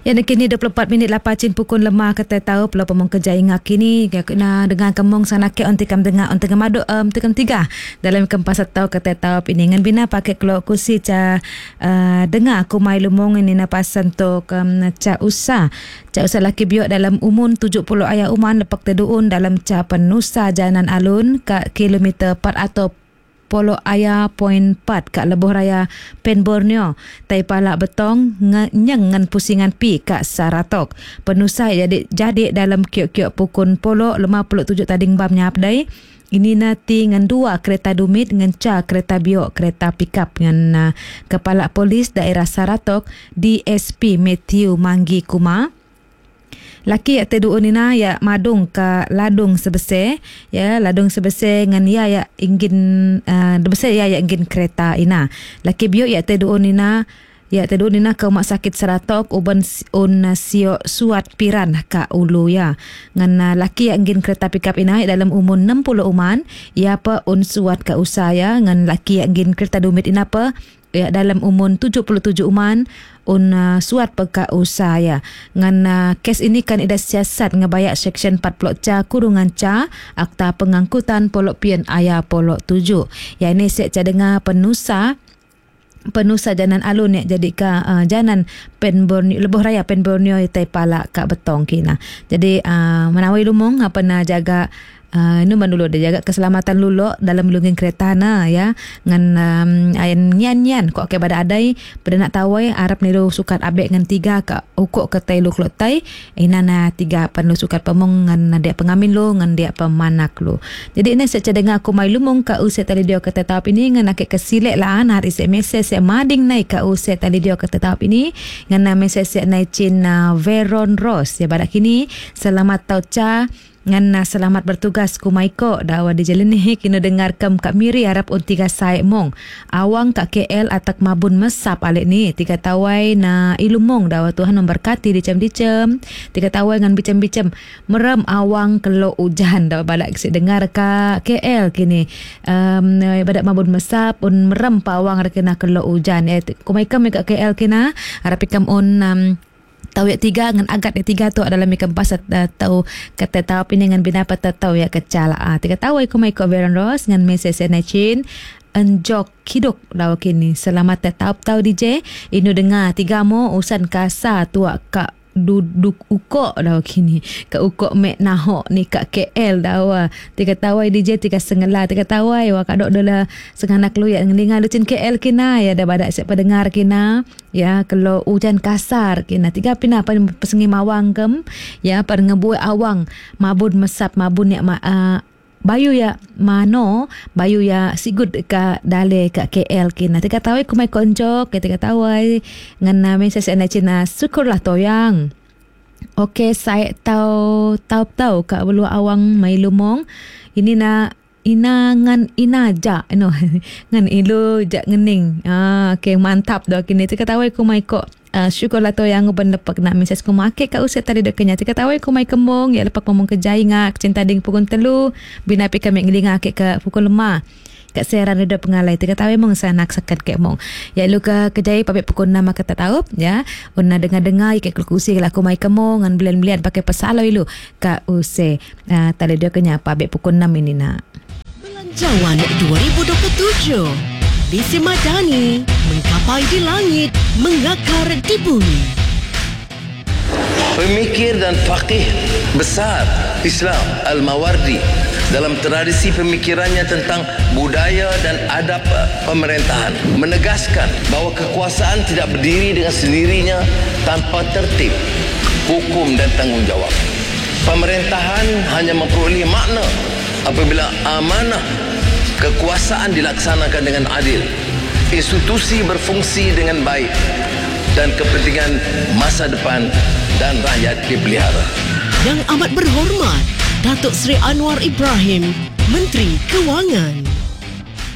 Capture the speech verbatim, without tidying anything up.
Ya, kini dua puluh empat minit lapacin pukul lemah kata tahu pelo pemong kerja ingat kini kena dengan kemong sana ke on tikam dengar on tengah madu um, tikam tiga dalam kempas tahu kata tahu ini ngan bina pakai kelo kursi ca uh, dengar aku mai lumong ini na pasan to um, ca usa ca usa laki biok dalam umun tujuh puluh ayah uman lepak teduun dalam ca penusa jalan alun ke kilometer empat atau Polo Aya Point empat kat Lebuh Raya Pen Borneo. Tai palak betong nyeng ngan pusingan pi kat Saratok. Penusai jadi jadi dalam kiok-kiok pukun polo lima puluh tujuh tading bam nyapdai. Ini nanti ngan dua kereta dumit ngan ca kereta biok kereta pickup ngan uh, Kepala Polis Daerah Saratok D S P Matthew Manggi Kuma. Laki yang teduun ina ya madung ke ladung sebesar ya ladung sebesar ngan ya ya ingin uh, sebesar ya ya ingin kereta ina. Laki biok ya teduun ina ya teduun ina ke rumah sakit Saratok uban un sio suat piran ka ulu ya. Ngan uh, laki yang ingin kereta pickup ina dalam umur enam puluh uman ya pa un suat ka usaya ngan laki yang ingin kereta dumit ina pa ya dalam umur tujuh puluh tujuh uman un uh, suat peka usaha ya. Ngan uh, kes ini kan ada siasat ngebayak seksyen empat puluh ca kurungan ca akta pengangkutan polok pian ayah polok tujuh. Ya ini saya ca dengar penusa penusa jalan alun ya jadi ka uh, jalan Pen Borneo Lebuh Raya Pen Borneo tai pala ka betong kina. Jadi uh, menawai lumong apa na jaga Uh, ini dulu dia jaga keselamatan lulu dalam lunging kereta na ya ngan um, ayan nyan-nyan kok ke pada adai pada nak tawai Arab niru sukat abek ngan tiga ka ukuk ke tai lu klotai ina na tiga panlu sukat pemong ngan dia pengamin lu ngan dia pemanak lu. Jadi ini saya dengar aku mai lumong ka uset tali dia kata tahap ini ngan nak kesilek lah hari se mesej se mading naik ka uset tali dia kata tahap ini ngan na mesej se naik cin uh, Veron Ross ya pada kini selamat tau ca ngan na selamat bertugas ku maiko dawa di jalan ni kena dengar kem kak miri harap un tiga saik mong awang kak K L atak mabun mesap alik ni tiga tawai na ilumong dawa Tuhan memberkati dicem-dicem tiga tawai ngan bicem-bicem merem awang kelo ujan dawa balak si dengar kak K L kini um, badak mabun mesap un merem pa awang kena kelo ujan eh ku maiko kak K L kena harap ikam un um, tahu ya tiga dengan agat ya tiga tu adalah mikam pasat uh, tahu kata tahu ini dengan binapa tahu ya kecala ah tiga tahu aku mai ko Veron Ross dengan mesej senacin enjok kidok daw kini selamat tahu tahu D J inu dengar tiga mo usan kasa tua kak duduk ukok daw kini ke ukok mek nahok ni kat K L dawa tiga tawai D J tiga sengela tiga tawai wa kadok dola sengana keluya ngelinga lucin K L kina ya dah badak siapa dengar kina ya kalau hujan kasar kina tiga pina apa pesengi mawang kem ya par ngebuat awang mabun mesap mabun ya ma, uh, bayu ya mano bayu ya sigut ka dale ka K L kina tiga tawai kumai konjok tiga tawai ngana mesej ana cina syukurlah toyang. Okey saya tahu tahu tahu ka belu awang mai lumong ini na ina ngan ina ja no ngan ilu ja ngening ah okey mantap dah kini tiga tawai kumai ko Uh, syukurlah tu yang uban lepak nak mesej ku makai kat uset tadi dekenya tika tawai ku mai kemong ya lepak ngomong kerja ingat cinta ding pukul telu bina pi kami ngelinga ke ke pukul lima kat seran ada pengalai tika tawai mong sanak sakat ke mong ya lu ke kejai pabek pukul enam kata tahu ya unna dengar-dengar ke kursi lah ku mai kemong ngan belian-belian pakai pesaloi lu kat uset uh, tadi dekenya pabek pukul enam ini nak Belanjawan dua ribu dua puluh tujuh Visi Madani mengkapai di langit, mengakar di bumi. Pemikir dan faqih besar Islam Al-Mawardi dalam tradisi pemikirannya tentang budaya dan adab pemerintahan menegaskan bahawa kekuasaan tidak berdiri dengan sendirinya tanpa tertib, hukum dan tanggungjawab. Pemerintahan hanya memperoleh makna apabila amanah kekuasaan dilaksanakan dengan adil, institusi berfungsi dengan baik dan kepentingan masa depan dan rakyat dipelihara. Yang amat berhormat Datuk Seri Anwar Ibrahim, Menteri Kewangan.